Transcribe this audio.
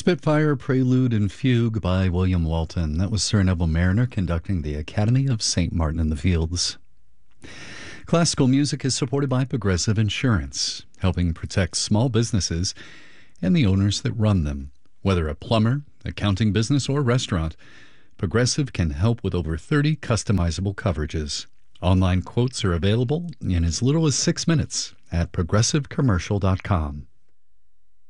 Spitfire, Prelude, and Fugue by William Walton. That was Sir Neville Mariner conducting the Academy of St. Martin in the Fields. Classical music is supported by Progressive Insurance, helping protect small businesses and the owners that run them. Whether a plumber, accounting business, or restaurant, Progressive can help with over 30 customizable coverages. Online quotes are available in as little as 6 minutes at progressivecommercial.com.